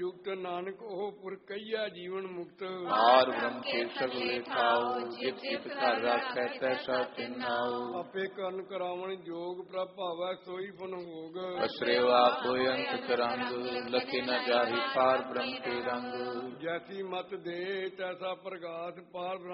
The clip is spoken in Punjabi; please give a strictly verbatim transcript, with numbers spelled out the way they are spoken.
ਜੁਗਤ ਨਾਨਕ ਉਹ ਪੁਰ ਕਈਆ ਜੀਵਨ ਮੁਕਤ ਪਾਰ ਬ੍ਰਹਮ ਕੇ ਸਗਲੇ ਥਾਉ ਜਿਤ ਜਿਤ ਘਰ ਰਾਖੈ ਤੈਸਾ ਤਿਨ ਨਾਉ ਆਪੇ ਕਰਨ ਕਰਾਵਣ ਜੋਗ ਪ੍ਰਭਾਵੈ ਸੋਈ ਫਨ ਹੋਗ ਅਸਰਿਓ ਆਪ ਹੋਇ ਅੰਤ ਰੰਗ ਲਖੇ ਨ ਜਾਹੀ ਪਾਰ ਬ੍ਰਹਮ ਕੇ ਰੰਗ ਜੈਸੀ ਮਤ ਦੇ ਤੈਸਾ ਪ੍ਰਗਾਸ ਪਾਰ